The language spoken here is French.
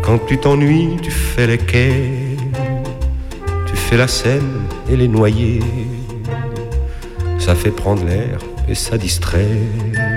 Quand tu t'ennuies, tu fais les quais, tu fais la Seine et les noyers. Ça fait prendre l'air et ça distrait.